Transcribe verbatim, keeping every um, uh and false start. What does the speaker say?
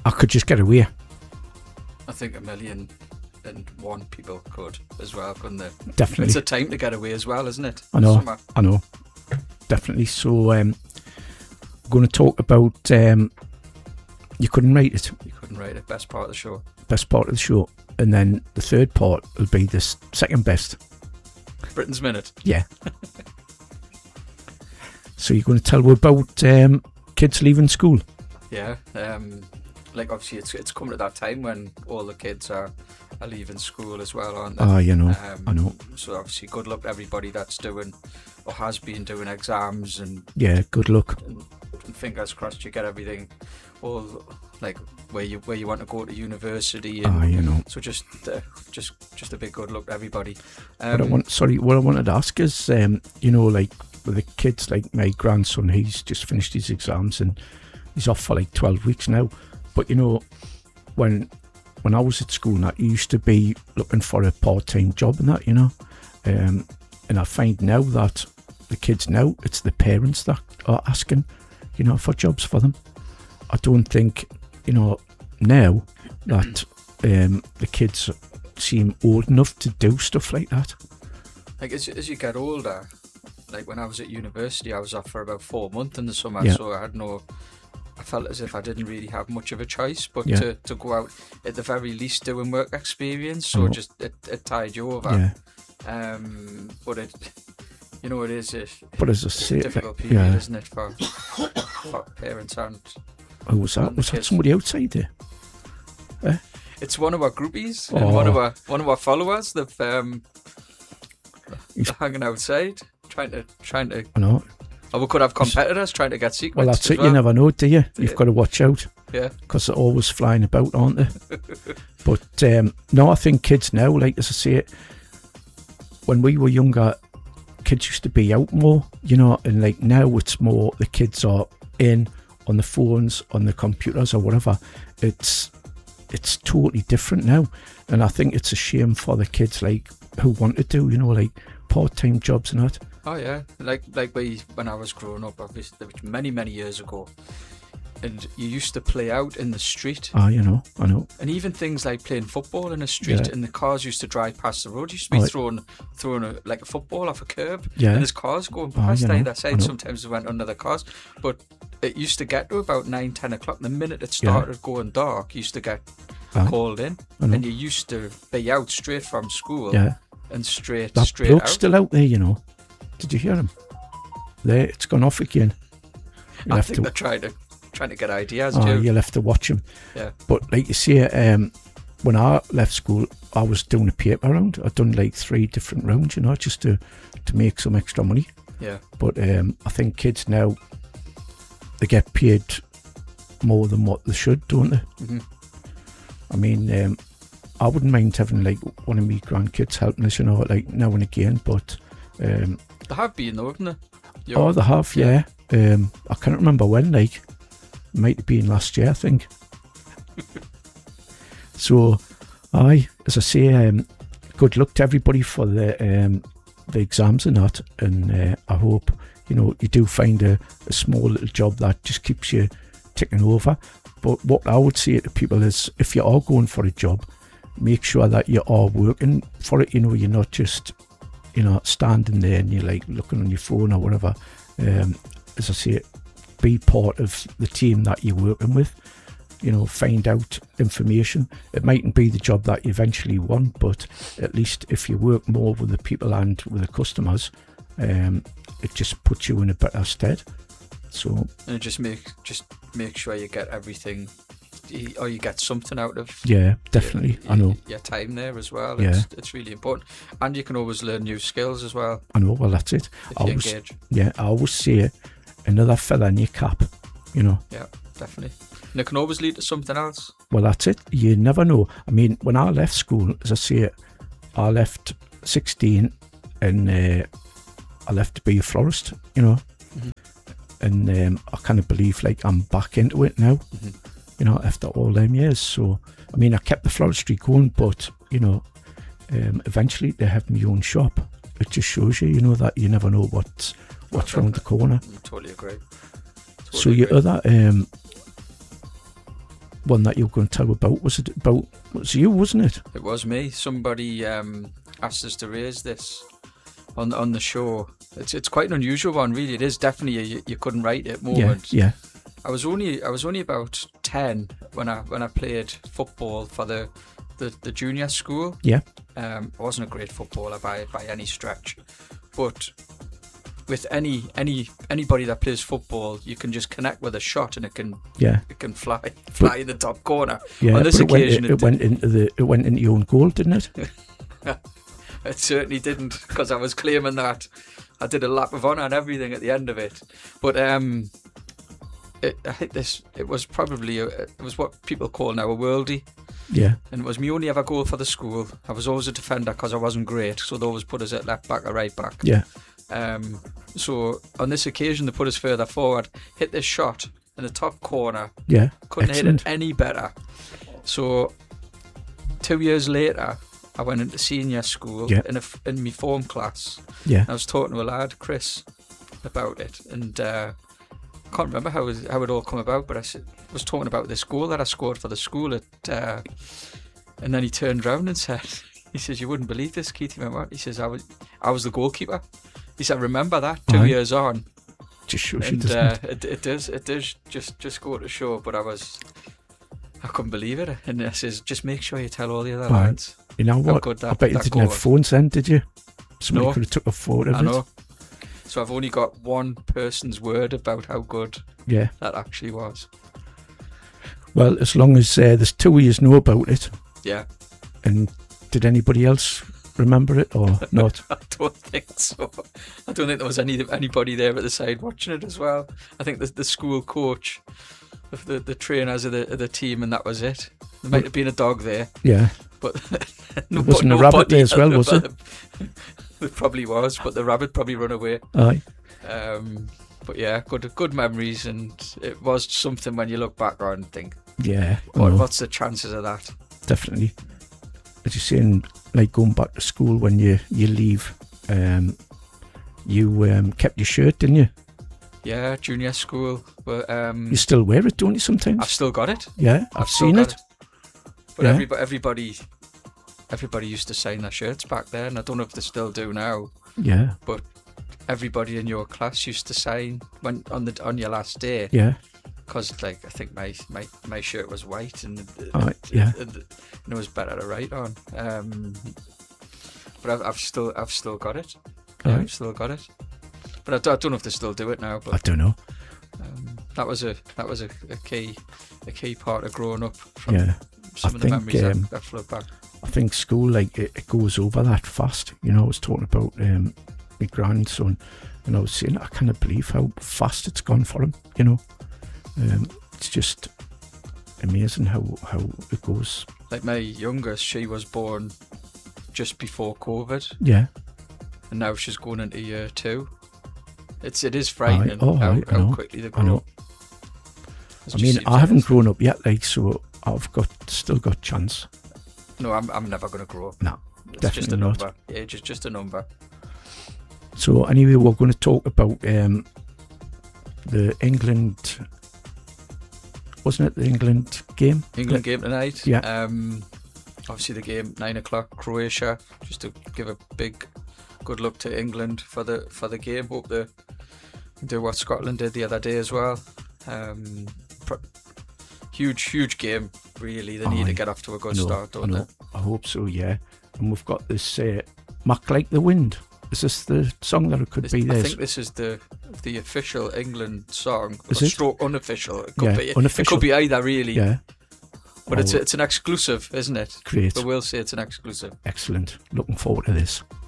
I could just get away. I think a million and one people could as well, couldn't they? Definitely. It's a time to get away as well, isn't it? I know. Summer. I know. Definitely. So, um, we're going to talk about um, You Couldn't Write It. You couldn't write it. Best part of the show. Best part of the show. And then the third part will be the s- second best. Britain's Minute. Yeah. So you're going to tell us about um, kids leaving school? Yeah. Um, like obviously it's it's coming at that time when all the kids are, are leaving school as well, aren't they? Ah, you know, um, I know. So obviously good luck to everybody that's doing or has been doing exams and Yeah, good luck. and, and fingers crossed you get everything all like where you where you want to go to university and Ah, you know. so just uh, just just a big good luck to everybody. What I Um, want, sorry, what I wanted to ask is, um, you know, like with the kids, like my grandson, he's just finished his exams and he's off for like twelve weeks now. But you know, when when I was at school, and that you used to be looking for a part-time job and that, you know, um, and I find now that the kids now, it's the parents that are asking, you know, for jobs for them. I don't think, you know, now that um, the kids seem old enough to do stuff like that. like as, as you get older, like when I was at university, I was off for about four months in the summer, Yeah. so I had no. I felt as if I didn't really have much of a choice, but Yeah. to, to go out at the very least doing work experience, so Oh. just it, it tied you over. Yeah. Um, but it, you know, it is a, But as I it's say, a difficult like, period, yeah. isn't it, for, for parents and Who was that? and Was that kids. somebody outside there? It's one of our groupies Oh. and one of our one of our followers. They've um, He's- they're hanging outside, trying to trying to. I know. Or we could have competitors trying to get secrets. Well, that's as it. well. You never know, do you? You've Yeah. got to watch out Yeah, because they're always flying about, aren't they? But um, no, I think kids now, like as I say, when we were younger, kids used to be out more, you know, and like now it's more the kids are in on the phones, on the computers or whatever. It's it's totally different now, and I think it's a shame for the kids like who want to do, you know, like part-time jobs and that. oh yeah, like like we, when I was growing up, obviously many many years ago, and you used to play out in the street, Ah, you know, I know. and even things like playing football in the street, Yeah. and the cars used to drive past the road. You used to be Oh, throwing throwing a, like a football off a curb, Yeah. and there's cars going Oh, past you know, either I side. know. Sometimes they went under the cars, but it used to get to about nine, ten o'clock. The minute it started going dark, you used to get Aye. called in, I know. and you used to be out straight from school Yeah. and straight That straight bloke's out. still out there, you know. Did you hear him? There, it's gone off again. You'll I have think to, they're trying to trying to get ideas. oh, too. you'll have to watch him. Yeah. But like you say, um, when I left school, I was doing a paper round. I'd done like three different rounds, you know, just to, to make some extra money. Yeah. But um, I think kids now, they get paid more than what they should, don't they? hmm I mean, um, I wouldn't mind having like one of my grandkids helping us, you know, like now and again. But um, They have been though, haven't they? You're- oh, they have, yeah. Um, I can't remember when. Like, might have been last year, I think. So, aye, as I say, um, good luck to everybody for the um, the exams and that. And uh, I hope you know you do find a, a small little job that just keeps you ticking over. But what I would say to people is, if you are going for a job, make sure that you are working for it. You know, you're not just, you know, standing there and you're like looking on your phone or whatever. Um, as I say, be part of the team that you're working with. You know, find out information. It mightn't be the job that you eventually want, but at least if you work more with the people and with the customers, um, it just puts you in a better stead. So and just make just make sure you get everything, you- or you get something out of yeah, definitely. your, I know. your time there as well. Yeah. It's, it's really important, and you can always learn new skills as well I know. Well, that's it. if I you always, engage. yeah, I always say another feather in your cap. You know. Yeah, definitely. And it can always lead to something else. Well, that's it. You never know. I mean, when I left school, as I say, I left sixteen and uh, I left to be a florist, you know. Mhm. And um, I kind of believe like I'm back into it now, Mhm. you know, after all them years. So, I mean, I kept the floristry going, but, you know, um, eventually to have my own shop, it just shows you, you know, that you never know what's, what's around the corner. I totally agree. So Totally your agree. other um, one that you were going to tell about. Was it about? It was you, wasn't it? It was me. Somebody um, asked us to raise this on on the show. It's it's quite an unusual one, really. It is definitely a you, you couldn't write it moment. Yeah, yeah. I was only I was only about ten when I when I played football for the the, the junior school. Yeah. Um, I wasn't a great footballer by by any stretch, but with any any anybody that plays football, you can just connect with a shot and it can yeah it can fly fly but, in the top corner. Yeah, on this but occasion, it, went, it, it went into the it went into your own goal, didn't it? It certainly didn't, because I was claiming that I did a lap of honour and everything at the end of it. But um, it, I think this it was probably a, it was what people call now a worldie. Yeah. And it was me only ever goal for the school. I was always a defender because I wasn't great, so they always put us at left back or right back. Yeah. Um. So on this occasion, they put us further forward, hit this shot in the top corner. Yeah. Couldn't Excellent. hit it any better. So two years later, I went into senior school yeah. in a in my form class. Yeah. And I was talking to a lad, Chris, about it, and uh, I can't remember how it, how it all come about, but I was talking about this goal that I scored for the school at, uh, and then he turned around and said, he says, "You wouldn't believe this, Keith." He went, "What?" He says, "I was I was the goalkeeper." He said, "Remember that two Aye. years on." Just shows you, And doesn't uh, it? it it does it does just just go to show, but I was. I couldn't believe it. And I says, "Just make sure you tell all the other Aye. lads." You know what? That, I bet you that didn't have goal. phones then, did you? Somebody No. could have took a photo of I it. know. So I've only got one person's word about how good Yeah. that actually was. Well, as long as uh, there's two of you know about it. Yeah. And did anybody else remember it or not? I don't think so. I don't think there was any anybody there at the side watching it as well. I think the the school coach, the the trainers of the of the team, and that was it. There might have been a dog there, Yeah. but There wasn't a rabbit there as well, was it? There probably was, but the rabbit probably run away. Aye. Um, but yeah, good good memories, and it was something when you look back on and think, Yeah. what, no, what's the chances of that? definitely. As you're saying, like going back to school when you, you leave, um, you um, kept your shirt, didn't you? Yeah, junior school. But um, You still wear it, don't you, sometimes? I've still got it. yeah, I've, I've still seen got it. But Yeah. everybody, everybody, everybody used to sign their shirts back then. I don't know if they still do now. Yeah. Everybody in your class used to sign when on the on your last day, Yeah. because like I think my, my, my shirt was white and, Aye, yeah. and it was better to write on. Um, but I've, I've still I've still got it. Yeah, Aye. I've still got it. But I, don't- I don't know if they still do it now. I But don't know. um, that was a that was a, a key a key part of growing up. From Yeah. some I of the think, memories um, that, that float back. I think school, like, it, it goes over that fast. You know, I was talking about um, my grandson, and I was saying, I can't believe how fast it's gone for him, you know. Um, it's just amazing how, how it goes. Like my youngest, she was born just before COVID, Yeah. and now she's going into year two. It's it is frightening oh, how, aye, I how know, quickly they're I going know. up. It's I just mean, seems I like haven't it's- grown up yet, like, so I've got still got chance. No, I'm I'm never going to grow up. No, It's just a definitely not. number. Age is just a number. So anyway, we're going to talk about um, the England, wasn't it the England game? England game tonight. Yeah. Um, obviously the game nine o'clock. Croatia. Just to give a big, good luck to England for the for the game. Hope they do what Scotland did the other day as well. Um, pr- huge, huge game. Really, they need Aye. to get off to a good I know, start, I don't know. they? I hope so, yeah. And we've got this uh, Mac Like the Wind. Is this the song that it could This- be? I This? think this is the the official England song. Is or it? Stroke unofficial. It could Yeah, be. It unofficial. could be either, really. Yeah. But it's Oh, it's an exclusive, isn't it? great. But we'll say it's an exclusive. Excellent. Looking forward to this.